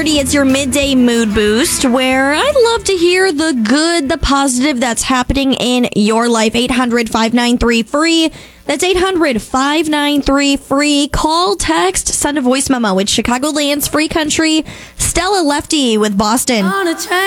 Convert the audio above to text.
6:30, it's your midday mood boost where I love to hear the good, the positive that's happening in your life. 800-593-FREE. That's 800-593-FREE. Call, text, send a voice memo. It's Chicagoland's Free Country. Stella Lefty with Boston.